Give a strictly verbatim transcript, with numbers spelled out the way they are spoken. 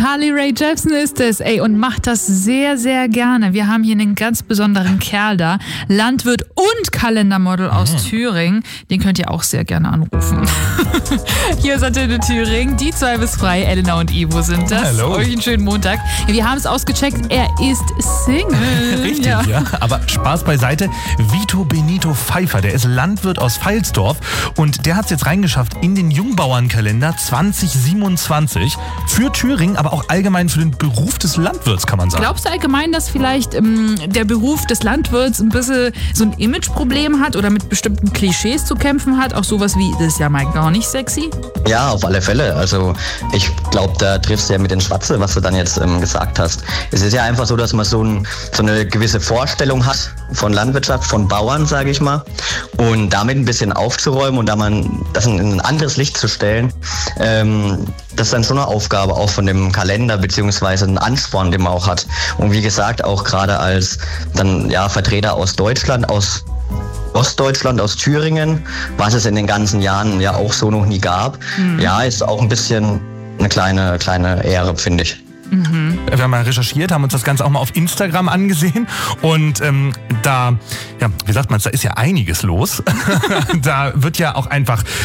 Carly Rae Jepsen ist es, ey, und macht das sehr, sehr gerne. Wir haben hier einen ganz besonderen Kerl da, Landwirt und Kalendermodel aus mhm. Thüringen. Den könnt ihr auch sehr gerne anrufen. Hier ist Antenne Thüringen, die zwei bis frei, Elena und Ivo sind das. Hallo. Euch einen schönen Montag. Wir haben es ausgecheckt, er ist Single. Richtig, ja. ja. Aber Spaß beiseite. Vito Benito Pfeiffer, der ist Landwirt aus Veilsdorf und der hat es jetzt reingeschafft in den Jungbauernkalender zwanzig siebenundzwanzig für Thüringen, aber auch allgemein für den Beruf des Landwirts, kann man sagen. Glaubst du allgemein, dass vielleicht ähm, der Beruf des Landwirts ein bisschen so ein Imageproblem hat oder mit bestimmten Klischees zu kämpfen hat? Auch sowas wie, das ist ja mal gar nicht sexy? Ja, auf alle Fälle. Also ich glaube, da triffst du ja mit den Schwatze, was du dann jetzt ähm, gesagt hast. Es ist ja einfach so, dass man so, ein, so eine gewisse Vorstellung hat von Landwirtschaft, von Bauern, sage ich mal. Und damit ein bisschen aufzuräumen und da man das in ein anderes Licht zu stellen, ähm, das ist dann schon eine Aufgabe auch von dem Kalender beziehungsweise ein Ansporn, den man auch hat. Und wie gesagt, auch gerade als dann ja Vertreter aus Deutschland, aus Ostdeutschland, aus Thüringen, was es in den ganzen Jahren ja auch so noch nie gab. Mhm. Ja, ist auch ein bisschen eine kleine, kleine Ehre, finde ich. Mhm. Wir haben mal recherchiert, haben uns das Ganze auch mal auf Instagram angesehen und ähm, da, ja, wie sagt man, da ist ja einiges los. Da wird ja auch einfach